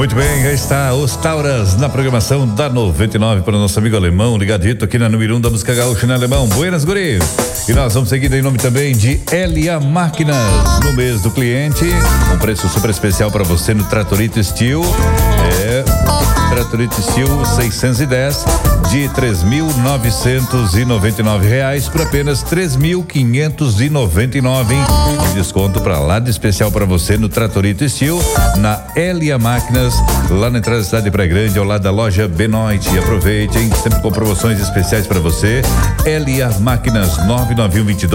Muito bem, já está os Tauras na programação da 99 para o nosso amigo alemão, ligadito aqui na número 1 da música gaúcha, né, alemão? Buenas, guri! E nós vamos seguindo em nome também de Elia Máquinas, no mês do cliente, um preço super especial para você no Tratorito Steel. Tratorito Steel 610 de R$3.999 por apenas R$3.599, hein? Desconto para lá de especial para você no Tratorito Steel, na Elia Máquinas, lá na entrada da cidade de Praia Grande, ao lado da loja Benoit. Aproveite, hein? Sempre com promoções especiais para você. Elia Máquinas 99122